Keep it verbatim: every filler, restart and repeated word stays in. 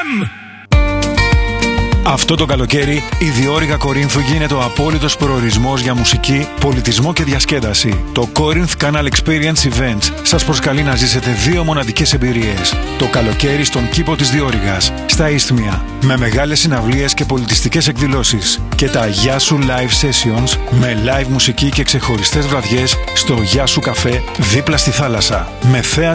εμ. Αυτό το καλοκαίρι η Διόρυγα Κορίνθου γίνεται ο απόλυτος προορισμός για μουσική, πολιτισμό και διασκέδαση. Το Corinth Canal Experience Events σας προσκαλεί να ζήσετε δύο μοναδικές εμπειρίες. Το καλοκαίρι στον κήπο της Διόρυγας, στα Ίσθμια, με μεγάλες συναυλίες και πολιτιστικές εκδηλώσεις. Και τα Γεια Σου Live Sessions με live μουσική και ξεχωριστές βραδιές στο Γεια Σου Καφέ δίπλα στη θάλασσα. Με θέα